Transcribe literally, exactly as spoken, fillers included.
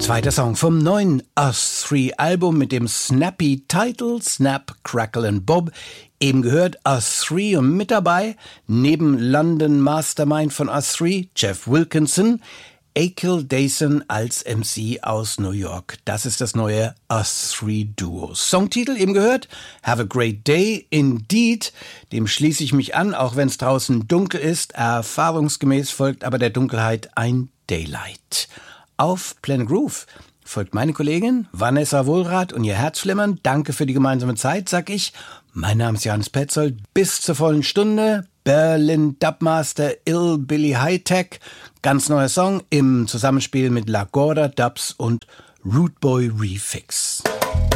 Zweiter Song vom neuen Us Three Album mit dem snappy Title Snap, Crackle and Bob. Eben gehört Us Three und mit dabei, neben London Mastermind von Us Three, Jeff Wilkinson, Akhil Dason als M C aus New York. Das ist das neue Us Three Duo. Songtitel eben gehört, Have a Great Day Indeed. Dem schließe ich mich an, auch wenn es draußen dunkel ist. Erfahrungsgemäß folgt aber der Dunkelheit ein Daylight. Auf Planet Groove folgt meine Kollegin Vanessa Wohlrath und ihr Herzflimmern. Danke für die gemeinsame Zeit, sag ich. Mein Name ist Johannes Petzold. Bis zur vollen Stunde. Berlin Dubmaster Ill Billy Hightech. Ganz neuer Song im Zusammenspiel mit La Gorda Dubs und Root Boy Refix.